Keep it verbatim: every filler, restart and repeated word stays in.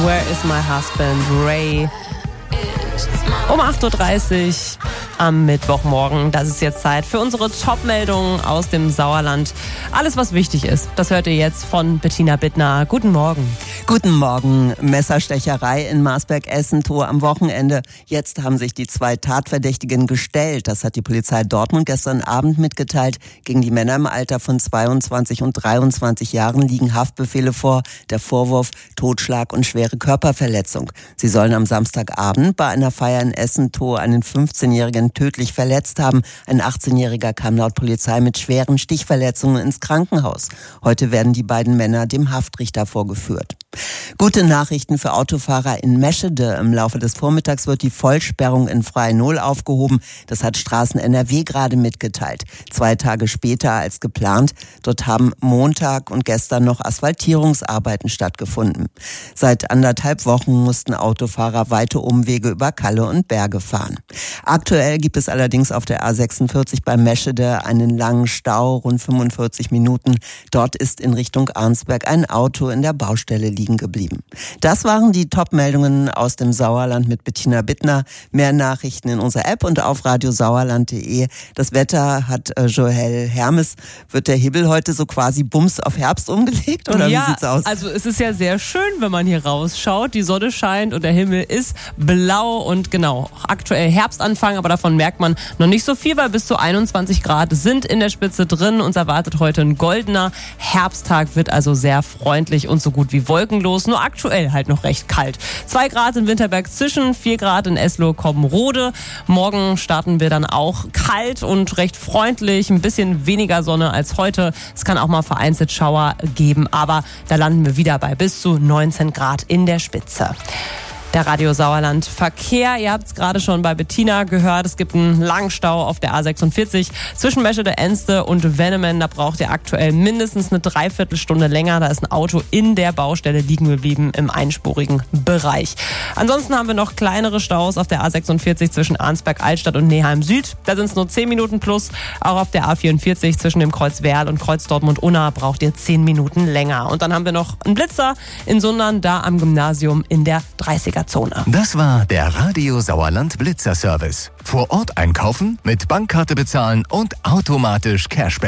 Where is my husband, Ray? Um acht Uhr dreißig am Mittwochmorgen. Das ist jetzt Zeit für unsere Top-Meldungen aus dem Sauerland. Alles, was wichtig ist, das hört ihr jetzt von Bettina Bittner. Guten Morgen. Guten Morgen. Messerstecherei in Marsberg-Essentow am Wochenende. Jetzt haben sich die zwei Tatverdächtigen gestellt. Das hat die Polizei Dortmund gestern Abend mitgeteilt. Gegen die Männer im Alter von zweiundzwanzig und dreiundzwanzig Jahren liegen Haftbefehle vor. Der Vorwurf Totschlag und schwere Körperverletzung. Sie sollen am Samstagabend bei einer Feier in Essentow einen fünfzehnjährigen tödlich verletzt haben. Ein achtzehnjähriger kam laut Polizei mit schweren Stichverletzungen ins Krankenhaus. Heute werden die beiden Männer dem Haftrichter vorgeführt. Gute Nachrichten für Autofahrer in Meschede. Im Laufe des Vormittags wird die Vollsperrung in Freie Null aufgehoben. Das hat Straßen N R W gerade mitgeteilt. Zwei Tage später als geplant. Dort haben Montag und gestern noch Asphaltierungsarbeiten stattgefunden. Seit anderthalb Wochen mussten Autofahrer weite Umwege über Kalle und Berge fahren. Aktuell gibt es allerdings auf der A sechsundvierzig bei Meschede einen langen Stau, rund fünfundvierzig Minuten. Dort ist in Richtung Arnsberg ein Auto in der Baustelle liegen geblieben. Das waren die Top-Meldungen aus dem Sauerland mit Bettina Bittner. Mehr Nachrichten in unserer App und auf radiosauerland punkt de. Das Wetter hat äh, Joel Hermes. Wird der Himmel heute so quasi bums auf Herbst umgelegt oder ja, wie sieht's aus? Also es ist ja sehr schön, wenn man hier rausschaut. Die Sonne scheint und der Himmel ist blau und genau, aktuell Herbstanfang, aber davon merkt man noch nicht so viel, weil bis zu einundzwanzig Grad sind in der Spitze drin. Uns erwartet heute ein goldener Herbsttag, wird also sehr freundlich und so gut wie wolkenlos, nur aktuell halt noch recht kalt. Zwei Grad in Winterberg zwischen, vier Grad in Esloh-Kobbenrode. Morgen starten wir dann auch kalt und recht freundlich, ein bisschen weniger Sonne als heute. Es kann auch mal vereinzelt Schauer geben, aber da landen wir wieder bei bis zu neunzehn Grad in der Spitze. Der Radio Sauerland Verkehr, ihr habt es gerade schon bei Bettina gehört, es gibt einen langen Stau auf der A sechsundvierzig zwischen Meschede-Enste und Wennemen. Da braucht ihr aktuell mindestens eine Dreiviertelstunde länger. Da ist ein Auto in der Baustelle liegen geblieben im einspurigen Bereich. Ansonsten haben wir noch kleinere Staus auf der A sechsundvierzig zwischen Arnsberg-Altstadt und Neheim Süd. Da sind es nur zehn Minuten plus. Auch auf der A vierundvierzig zwischen dem Kreuz Werl und Kreuz Dortmund-Unna braucht ihr zehn Minuten länger. Und dann haben wir noch einen Blitzer in Sundern, da am Gymnasium in der dreißiger Zone. Das war der Radio Sauerland Blitzer Service. Vor Ort einkaufen, mit Bankkarte bezahlen und automatisch Cashback.